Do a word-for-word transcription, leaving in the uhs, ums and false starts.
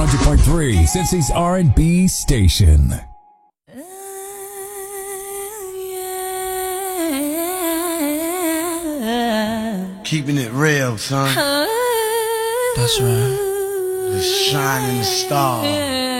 hundred point three, Cincy's R and B station. Keeping it real, son. That's right. The shining star.